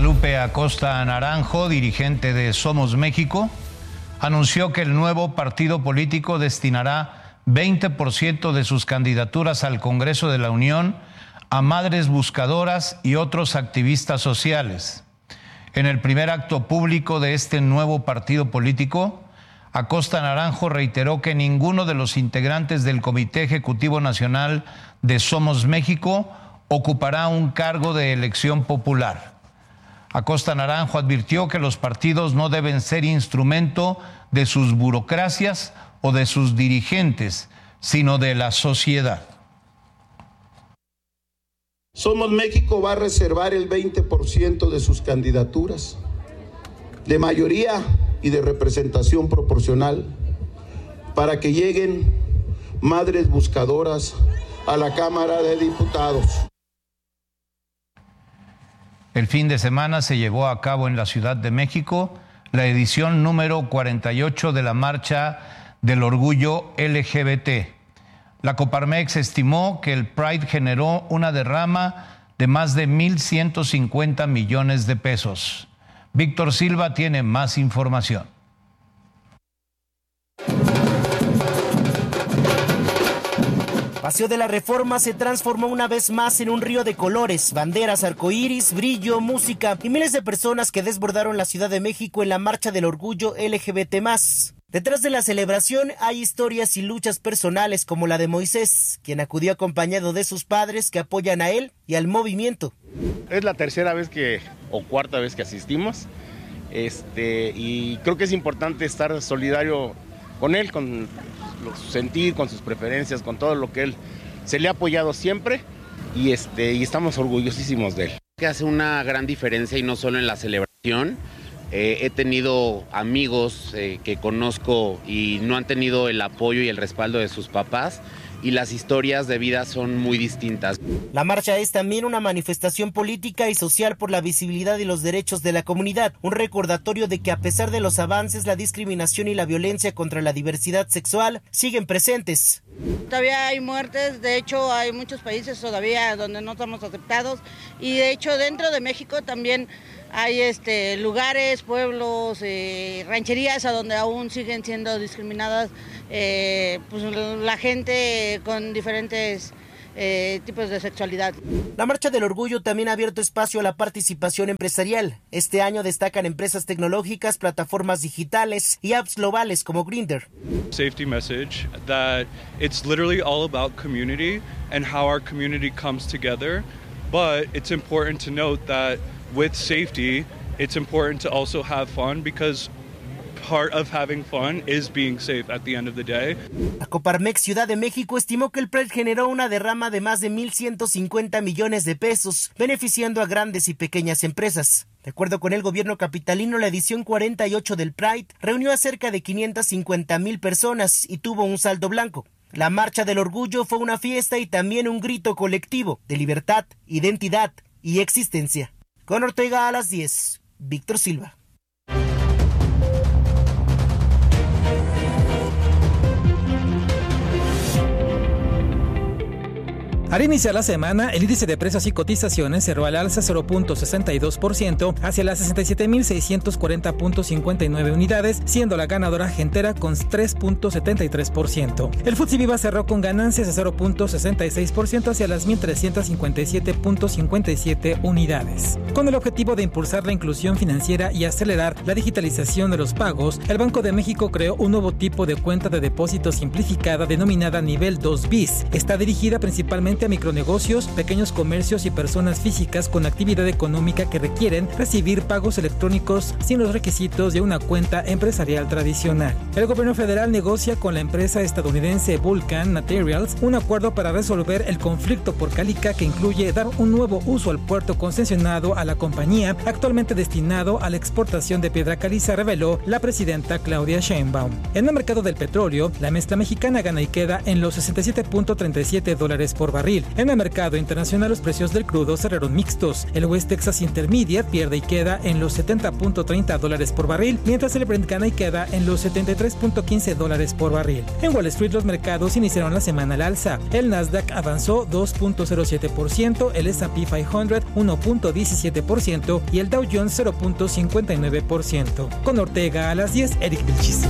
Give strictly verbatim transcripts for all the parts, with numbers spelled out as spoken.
Guadalupe Acosta Naranjo, dirigente de Somos México, anunció que el nuevo partido político destinará veinte por ciento de sus candidaturas al Congreso de la Unión a madres buscadoras y otros activistas sociales. En el primer acto público de este nuevo partido político, Acosta Naranjo reiteró que ninguno de los integrantes del Comité Ejecutivo Nacional de Somos México ocupará un cargo de elección popular. Acosta Naranjo advirtió que los partidos no deben ser instrumento de sus burocracias o de sus dirigentes, sino de la sociedad. Somos México va a reservar el veinte por ciento de sus candidaturas de mayoría y de representación proporcional para que lleguen madres buscadoras a la Cámara de Diputados. El fin de semana se llevó a cabo en la Ciudad de México la edición número cuarenta y ocho de la Marcha del Orgullo L G B T. La Coparmex estimó que el Pride generó una derrama de más de mil ciento cincuenta millones de pesos. Víctor Silva tiene más información. Paseo de la Reforma se transformó una vez más en un río de colores, banderas, arcoíris, brillo, música y miles de personas que desbordaron la Ciudad de México en la Marcha del Orgullo L G B T más. Detrás de la celebración hay historias y luchas personales como la de Moisés, quien acudió acompañado de sus padres que apoyan a él y al movimiento. Es la tercera vez que, o cuarta vez que asistimos, este, y creo que es importante estar solidario con él, con su sentir, con sus preferencias, con todo lo que él se le ha apoyado siempre, y, este, y estamos orgullosísimos de él. Que hace una gran diferencia y no solo en la celebración. Eh, he tenido amigos eh, que conozco y no han tenido el apoyo y el respaldo de sus papás, y las historias de vida son muy distintas. La marcha es también una manifestación política y social por la visibilidad y los derechos de la comunidad, un recordatorio de que a pesar de los avances, la discriminación y la violencia contra la diversidad sexual siguen presentes. Todavía hay muertes, de hecho hay muchos países todavía donde no estamos aceptados, y de hecho dentro de México también hay este, lugares, pueblos, eh, rancherías a donde aún siguen siendo discriminadas eh, pues, la gente con diferentes eh, tipos de sexualidad. La Marcha del Orgullo también ha abierto espacio a la participación empresarial. Este año destacan empresas tecnológicas, plataformas digitales y apps globales como Grindr. Safety message that it's literally all about community and how our community comes together, but it's important to note that with safety, it's important to also have fun because part of having fun is being safe at the end of the day. La Coparmex Ciudad de México estimó que el Pride generó una derrama de más de mil ciento cincuenta millones de pesos, beneficiando a grandes y pequeñas empresas. De acuerdo con el gobierno capitalino, la edición cuarenta y ocho del Pride reunió a cerca de quinientas cincuenta mil personas y tuvo un saldo blanco. La Marcha del Orgullo fue una fiesta y también un grito colectivo de libertad, identidad y existencia. Con Ortega a las diez, Víctor Silva. Al iniciar la semana, el índice de precios y cotizaciones cerró al alza cero punto sesenta y dos por ciento hacia las sesenta y siete mil seiscientos cuarenta punto cincuenta y nueve unidades, siendo la ganadora Gentera con tres punto setenta y tres por ciento. El F T S E Viva cerró con ganancias de cero punto sesenta y seis por ciento hacia las mil trescientos cincuenta y siete punto cincuenta y siete unidades. Con el objetivo de impulsar la inclusión financiera y acelerar la digitalización de los pagos, el Banco de México creó un nuevo tipo de cuenta de depósito simplificada denominada Nivel dos bis. Está dirigida principalmente a micronegocios, pequeños comercios y personas físicas con actividad económica que requieren recibir pagos electrónicos sin los requisitos de una cuenta empresarial tradicional. El gobierno federal negocia con la empresa estadounidense Vulcan Materials un acuerdo para resolver el conflicto por Calica, que incluye dar un nuevo uso al puerto concesionado a la compañía, actualmente destinado a la exportación de piedra caliza, reveló la presidenta Claudia Sheinbaum. En el mercado del petróleo, la mezcla mexicana gana y queda en los sesenta y siete punto treinta y siete dólares por barril. barril. En el mercado internacional los precios del crudo cerraron mixtos. El West Texas Intermediate pierde y queda en los setenta punto treinta dólares por barril, mientras el Brent gana y queda en los setenta y tres punto quince dólares por barril. En Wall Street los mercados iniciaron la semana al alza. El Nasdaq avanzó dos punto cero siete por ciento, el S and P quinientos uno punto diecisiete por ciento y el Dow Jones cero punto cincuenta y nueve por ciento. Con Ortega a las diez, Eric Vilchis.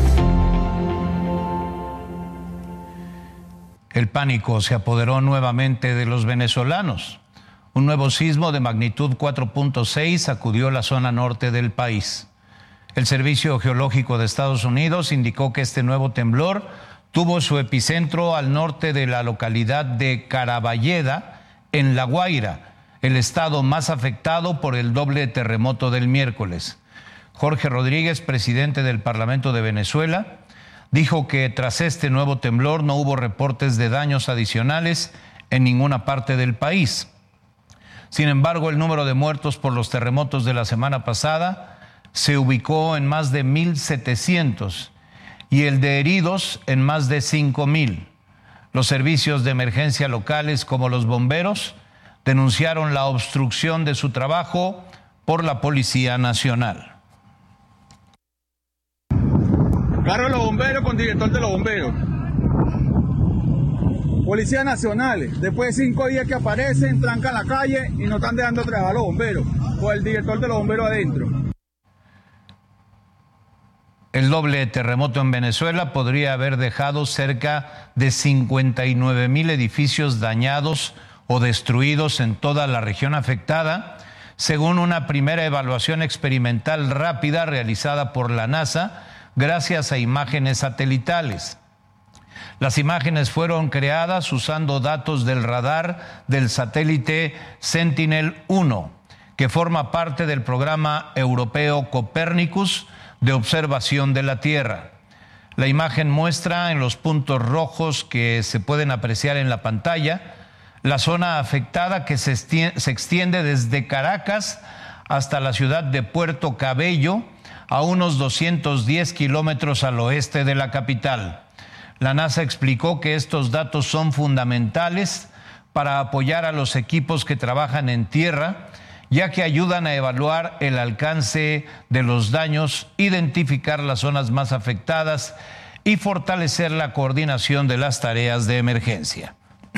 El pánico se apoderó nuevamente de los venezolanos. Un nuevo sismo de magnitud cuatro punto seis sacudió la zona norte del país. El Servicio Geológico de Estados Unidos indicó que este nuevo temblor tuvo su epicentro al norte de la localidad de Caraballeda, en La Guaira, el estado más afectado por el doble terremoto del miércoles. Jorge Rodríguez, presidente del Parlamento de Venezuela, dijo que tras este nuevo temblor no hubo reportes de daños adicionales en ninguna parte del país. Sin embargo, el número de muertos por los terremotos de la semana pasada se ubicó en más de mil setecientos y el de heridos en más de cinco mil. Los servicios de emergencia locales, como los bomberos, denunciaron la obstrucción de su trabajo por la Policía Nacional. Carro de los bomberos con director de los bomberos. Policía Nacional, después de cinco días que aparecen, trancan la calle y no están dejando trabajar a los bomberos, o el director de los bomberos adentro. El doble terremoto en Venezuela podría haber dejado cerca de cincuenta y nueve mil edificios dañados o destruidos en toda la región afectada, según una primera evaluación experimental rápida realizada por la NASA, gracias a imágenes satelitales. Las imágenes fueron creadas usando datos del radar del satélite Sentinel uno, que forma parte del programa europeo Copernicus de observación de la Tierra. La imagen muestra en los puntos rojos que se pueden apreciar en la pantalla la zona afectada que se extiende desde Caracas hasta la ciudad de Puerto Cabello, a unos doscientos diez kilómetros al oeste de la capital. La NASA explicó que estos datos son fundamentales para apoyar a los equipos que trabajan en tierra, ya que ayudan a evaluar el alcance de los daños, identificar las zonas más afectadas y fortalecer la coordinación de las tareas de emergencia.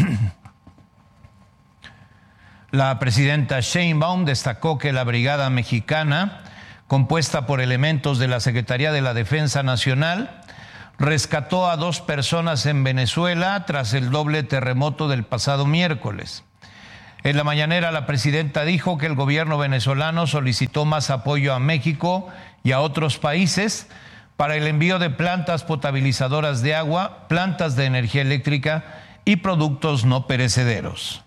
La presidenta Sheinbaum destacó que la Brigada Mexicana, compuesta por elementos de la Secretaría de la Defensa Nacional, rescató a dos personas en Venezuela tras el doble terremoto del pasado miércoles. En la mañanera, la presidenta dijo que el gobierno venezolano solicitó más apoyo a México y a otros países para el envío de plantas potabilizadoras de agua, plantas de energía eléctrica y productos no perecederos.